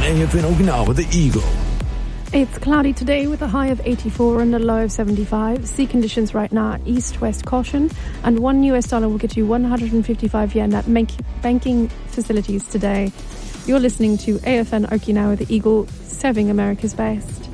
AFN Okinawa, the Eagle. It's cloudy today with a high of 84 and a low of 75. Sea conditions right now, east-west caution. And $1 will get you 155 yen at banking facilities today. You're listening to AFN Okinawa, the Eagle, serving America's best.